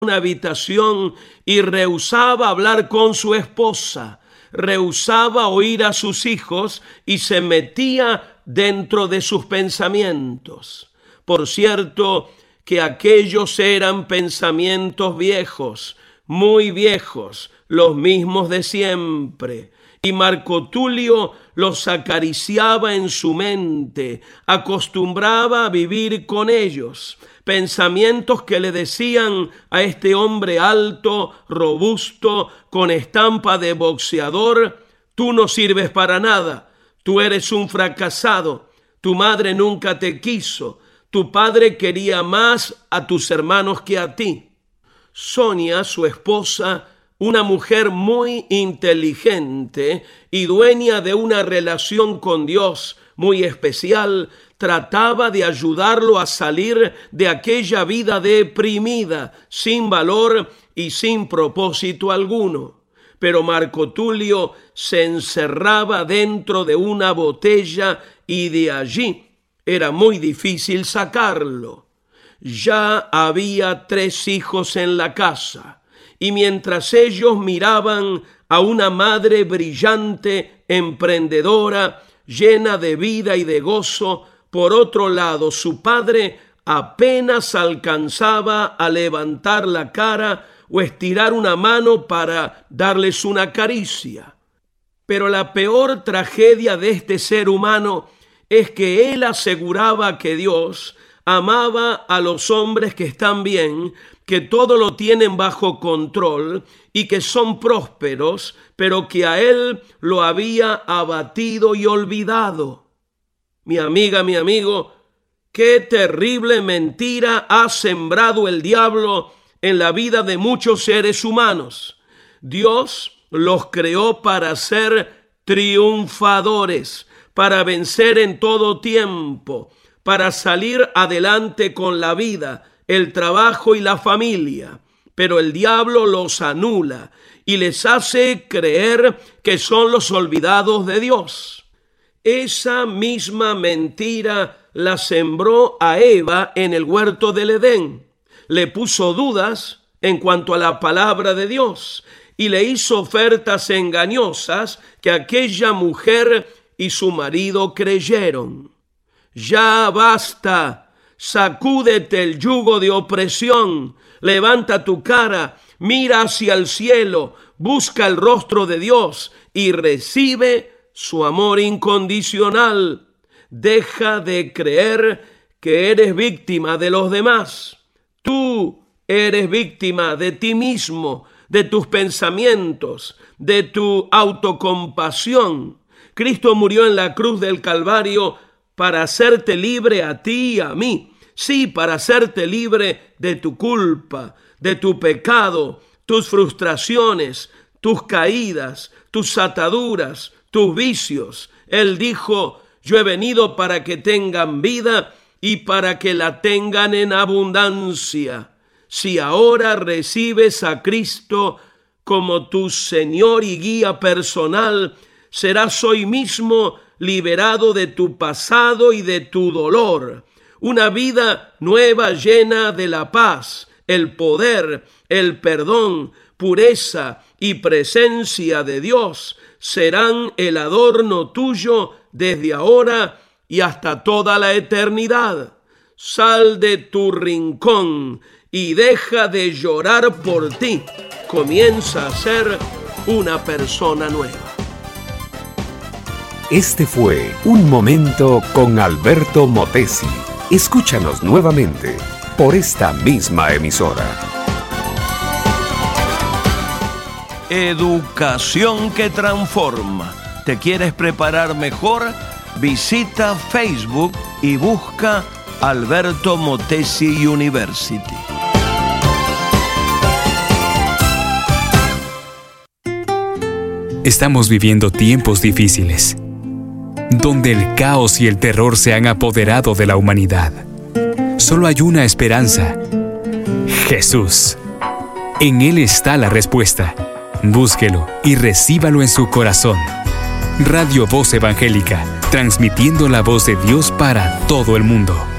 una habitación y rehusaba hablar con su esposa, rehusaba oír a sus hijos y se metía dentro de sus pensamientos. Por cierto, que aquellos eran pensamientos viejos, muy viejos, los mismos de siempre. Y Marco Tulio los acariciaba en su mente, acostumbraba a vivir con ellos. Pensamientos que le decían a este hombre alto, robusto, con estampa de boxeador: tú no sirves para nada, tú eres un fracasado, tu madre nunca te quiso, tu padre quería más a tus hermanos que a ti. Sonia, su esposa, una mujer muy inteligente y dueña de una relación con Dios muy especial, trataba de ayudarlo a salir de aquella vida deprimida, sin valor y sin propósito alguno. Pero Marco Tulio se encerraba dentro de una botella y de allí era muy difícil sacarlo. Ya había 3 hijos en la casa, y mientras ellos miraban a una madre brillante, emprendedora, llena de vida y de gozo, por otro lado su padre apenas alcanzaba a levantar la cara o estirar una mano para darles una caricia. Pero la peor tragedia de este ser humano es que él aseguraba que Dios amaba a los hombres que están bien, que todo lo tienen bajo control y que son prósperos, pero que a él lo había abatido y olvidado. Mi amiga, mi amigo, qué terrible mentira ha sembrado el diablo en la vida de muchos seres humanos. Dios los creó para ser triunfadores, para vencer en todo tiempo, para salir adelante con la vida, el trabajo y la familia. Pero el diablo los anula y les hace creer que son los olvidados de Dios. Esa misma mentira la sembró a Eva en el huerto del Edén. Le puso dudas en cuanto a la palabra de Dios y le hizo ofertas engañosas que aquella mujer y su marido creyeron. Ya basta, sacúdete el yugo de opresión, levanta tu cara, mira hacia el cielo, busca el rostro de Dios y recibe su amor incondicional. Deja de creer que eres víctima de los demás. Tú eres víctima de ti mismo, de tus pensamientos, de tu autocompasión. Cristo murió en la cruz del Calvario para hacerte libre a ti y a mí. Sí, para hacerte libre de tu culpa, de tu pecado, tus frustraciones, tus caídas, tus ataduras, tus vicios. Él dijo: yo he venido para que tengan vida y para que la tengan en abundancia. Si ahora recibes a Cristo como tu Señor y guía personal, serás hoy mismo liberado de tu pasado y de tu dolor. Una vida nueva llena de la paz, el poder, el perdón, pureza y presencia de Dios serán el adorno tuyo desde ahora y hasta toda la eternidad. Sal de tu rincón y deja de llorar por ti. Comienza a ser una persona nueva. Este fue Un Momento con Alberto Motesi. Escúchanos nuevamente por esta misma emisora. Educación que transforma. ¿Te quieres preparar mejor? Visita Facebook y busca Alberto Motesi University. Estamos viviendo tiempos difíciles, donde el caos y el terror se han apoderado de la humanidad. Solo hay una esperanza: Jesús. En Él está la respuesta. Búsquelo y recíbalo en su corazón. Radio Voz Evangélica, transmitiendo la voz de Dios para todo el mundo.